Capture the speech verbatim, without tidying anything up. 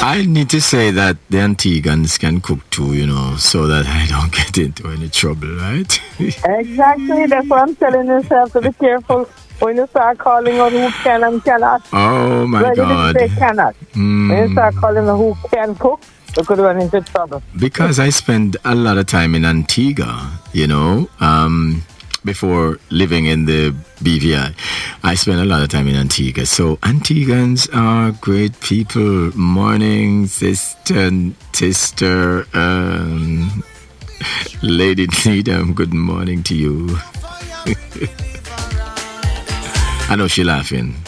I need to say that the Antiguans can cook too, you know, so that I don't get into any trouble, right? Exactly. That's what I'm telling yourself to be careful when you start calling out who can and cannot. Oh, my Where God. They cannot. Mm. When you start calling out who can cook, you could run into trouble. Because I spend a lot of time in Antigua, you know, um, before living in the B V I. I spent a lot of time in Antigua. So Antiguans are great people. Morning, sister, sister, um, Lady Needham, good morning to you. I know she's laughing.